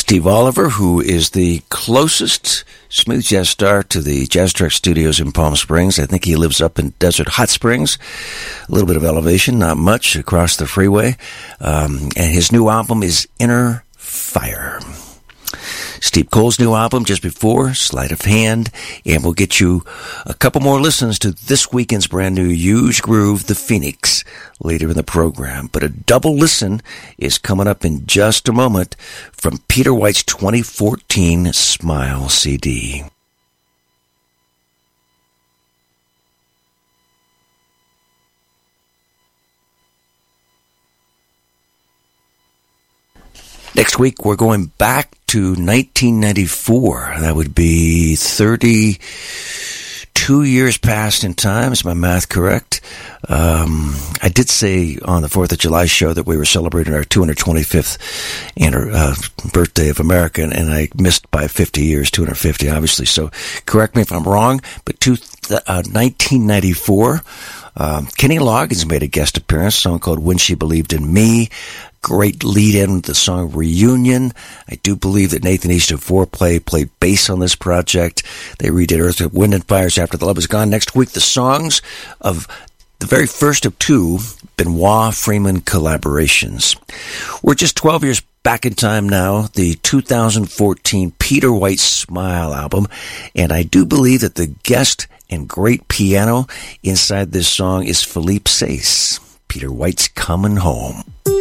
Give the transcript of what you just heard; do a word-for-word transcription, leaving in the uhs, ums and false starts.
Steve Oliver, who is the closest smooth jazz star to the Jazz Track Studios in Palm Springs. I think he lives up in Desert Hot Springs. A little bit of elevation, not much, across the freeway. Um, and his new album is Inner Fire. Steve Cole's new album just before, Sleight of Hand, and we'll get you a couple more listens to this weekend's brand new Huge Groove, The Phoenix, later in the program. But a double listen is coming up in just a moment from Peter White's twenty fourteen Smile C D. Next week, we're going back to nineteen ninety-four. That would be thirty-two years past in time. Is my math correct? Um, I did say on the fourth of July show that we were celebrating our two hundred twenty-fifth uh, birthday of America, and I missed by fifty years, two hundred fifty, obviously. So correct me if I'm wrong, but two, uh, nineteen ninety-four, um, Kenny Loggins made a guest appearance, a song called When She Believed in Me. Great lead-in with the song Reunion. I do believe that Nathan East of Foreplay played bass on this project. They redid Earth, Wind and Fire's After the Love Is Gone. Next week, the songs of the very first of two Benoit Freeman collaborations. We're just twelve years back in time now, the two thousand fourteen Peter White Smile album, and I do believe that the guest and great piano inside this song is Philippe Saisse. Peter White's Coming Home.